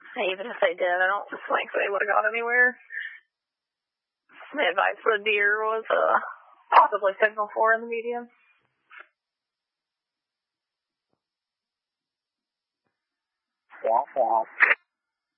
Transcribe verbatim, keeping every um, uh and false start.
Even if they did, I don't think they would have got anywhere. The advice for the deer was uh, possibly signal four in the medium. Womp womp.